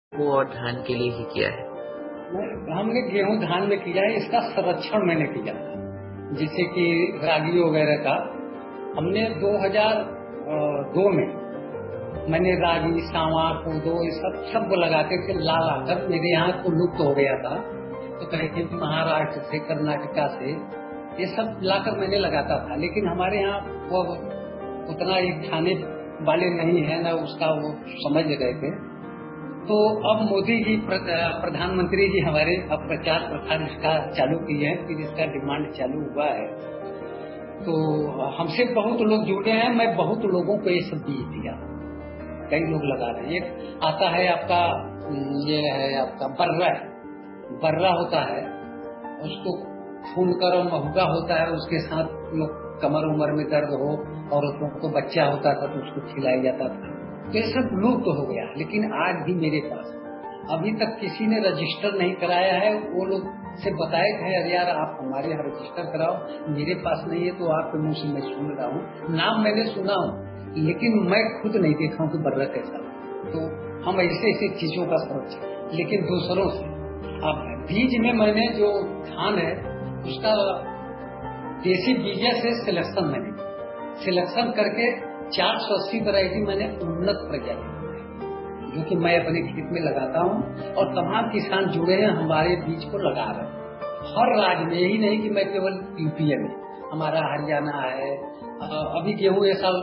वो और धान के लिए ही किया है? हमने गेहूं धान में किया है, इसका संरक्षण मैंने किया था, जैसे कि रागी वगैरह का। हमने 2002 में मैंने रागी, सांवा, कोदो ये सब लगाते थे ला कर। मेरे यहाँ तो लुप्त हो गया था, तो कहीं महाराष्ट्र से, कर्नाटका से ये सब लाकर मैंने लगाता था। लेकिन हमारे यहाँ वो उतना एक खाने वाले नहीं है ना, उसका वो समझ गए थे। तो अब मोदी जी प्रधानमंत्री जी हमारे अब प्रचार प्रसार इसका चालू किए हैं, फिर इसका डिमांड चालू हुआ है। तो हमसे बहुत लोग जुड़े हैं, मैं बहुत लोगों को ये सब बीज दिया, कई लोग लगा रहे हैं। एक आता है आपका, ये है आपका बर्रा होता है, उसको फूलकर और महुआ होता है, उसके साथ लोग कमर उमर में दर्द हो, औरतों को बच्चा होता था तो उसको खिलाया जाता था। तो ये सब लुप्त हो गया, लेकिन आज भी मेरे पास अभी तक किसी ने रजिस्टर नहीं कराया है। वो लोग से बताए थे, अरे यार आप हमारे यहाँ रजिस्टर कराओ, मेरे पास नहीं है। तो आपके मुंह से मैं सुन रहा हूँ, नाम मैंने सुना हूँ, लेकिन मैं खुद नहीं देखा हूँ कि बर्रा कैसा। तो हम ऐसे ऐसे चीजों का संरक्षण, लेकिन दूसरों से। अब बीज में मैंने जो धान है उसका देसी बीज से सिलेक्शन करके 480 वैरायटी मैंने उन्नत प्रजाति जो कि मैं अपने खेत में लगाता हूँ, और तमाम किसान जुड़े हैं हमारे बीज को लगा रहे हैं हर राज्य में। यही नहीं कि मैं केवल यूपी में, हमारा हरियाणा है। अभी गेहूं ये साल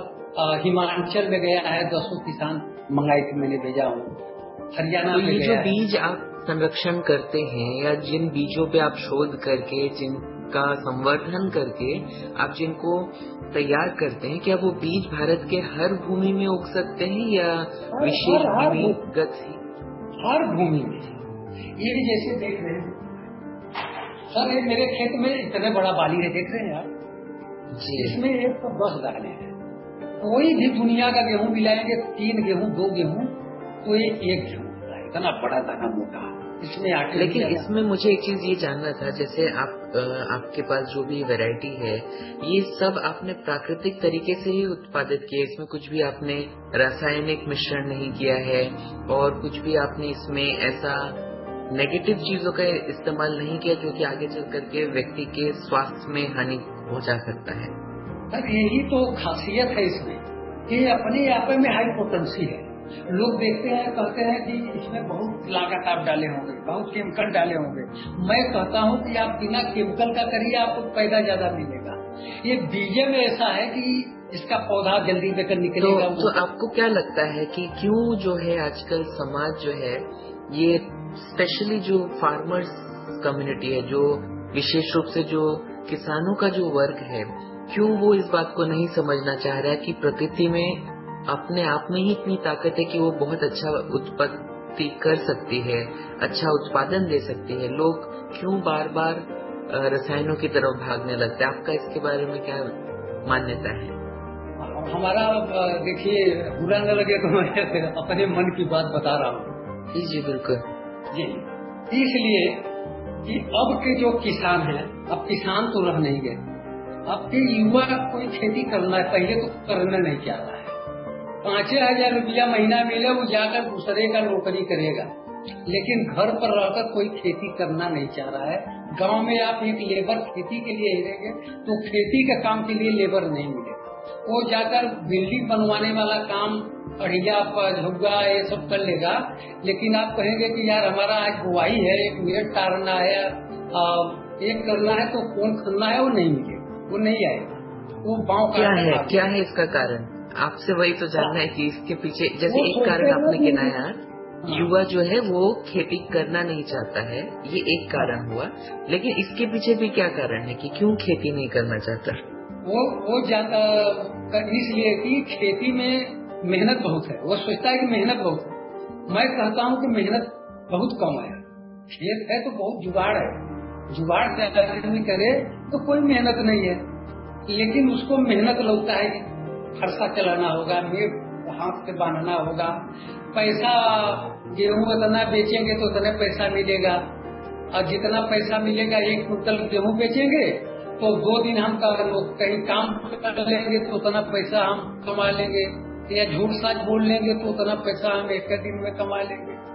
हिमाचल में गया है, 200 किसान मंगाई थी, मैंने भेजा हूँ। हरियाणा में जो बीज आप संरक्षण करते हैं या जिन बीजों पे आप शोध करके, जिनका संवर्धन करके आप जिनको तैयार करते हैं, क्या वो बीज भारत के हर भूमि में उग सकते हैं या विशेष भूमिगत ही? हर भूमि में। ये भी जैसे देख रहे हैं सर, ये मेरे खेत में इतने बड़ा बाली है, देख रहे हैं आप जी। इसमें 110 दाने हैं। कोई भी दुनिया का गेहूं मिलाएंगे, 3 गेहूं 2 गेहूं, तो ये 1 गेहूं होता है, इतना बड़ा दाना मोटा। इसमें लेकिन इसमें मुझे एक चीज ये जानना था, जैसे आपके पास जो भी वैरायटी है, ये सब आपने प्राकृतिक तरीके से ही उत्पादित किया, इसमें कुछ भी आपने रासायनिक मिश्रण नहीं किया है और कुछ भी आपने इसमें ऐसा नेगेटिव चीजों का इस्तेमाल नहीं किया जो कि आगे चल करके व्यक्ति के स्वास्थ्य में हानि पहुंचा सकता है। सर यही तो खासियत है इसमें कि अपने आप में हाई पोटेंसी है। लोग देखते हैं, कहते हैं कि इसमें बहुत लागत आप डाले होंगे, बहुत केमिकल डाले होंगे। मैं कहता हूं कि आप बिना केमिकल का करिए, आपको पैदा ज्यादा मिलेगा। ये बीजे में ऐसा है कि इसका पौधा जल्दी लेकर निकलेगा। तो आपको क्या लगता है कि क्यों जो है आजकल समाज जो है, ये स्पेशली जो फार्मर्स कम्युनिटी है, जो विशेष रूप से जो किसानों का जो वर्ग है, क्यों वो इस बात को नहीं समझना चाह रहा है कि प्रकृति में अपने आप में ही इतनी ताकत है कि वो बहुत अच्छा उत्पत्ति कर सकती है, अच्छा उत्पादन दे सकती है। लोग क्यों बार बार रसायनों की तरफ भागने लगते हैं? आपका इसके बारे में क्या मान्यता है? हमारा देखिए, बुरा न लगे तो मैं अपने मन की बात बता रहा हूँ। जी बिल्कुल जी। इसलिए कि अब के जो किसान हैं, अब किसान तो रह नहीं गए। अब के युवा कोई खेती करना है, पहले तो करना नहीं चाह रहा है। 5,000 रुपया महीना मिले, वो जाकर दूसरे का नौकरी करेगा, लेकिन घर पर रहकर कोई खेती करना नहीं चाह रहा है। गांव में आप एक लेबर खेती के लिए रहेंगे तो खेती के काम के लिए लेबर नहीं मिलेगा। वो जाकर बिल्डिंग बनवाने वाला काम, अड़िया झुग्गा ये सब कर लेगा, लेकिन आप कहेंगे कि यार हमारा आज बुआई है, 1 मिनट तारना है, एक करना है, तो कौन करना है, वो नहीं मिलेगा, वो नहीं आएगा। वो गाँव का क्या है इसका कारण? आपसे वही तो जानना है कि इसके पीछे, जैसे एक कारण आपने गिनाया, युवा जो है वो खेती करना नहीं चाहता है, ये एक कारण हुआ, लेकिन इसके पीछे भी क्या कारण है कि क्यों खेती नहीं करना चाहता? वो इसलिए कि खेती में मेहनत बहुत है। वो सोचता है कि मेहनत बहुत है। मैं कहता हूँ कि मेहनत बहुत कम है। खेत है तो बहुत जुगाड़ है, जुगाड़ से आदमी करे तो कोई मेहनत नहीं है, लेकिन उसको मेहनत लगता है कि फरसा चलाना होगा, मेड़ हाथ से बांधना होगा, पैसा गेहूं इतना बेचेंगे तो उतना पैसा मिलेगा, और जितना पैसा मिलेगा 1 कुंटल गेहूं बेचेंगे तो 2 दिन हम कहीं काम कर लेंगे तो उतना पैसा हम कमा लेंगे, या झूठ सच बोल लेंगे तो उतना पैसा हम 1 दिन में कमा लेंगे।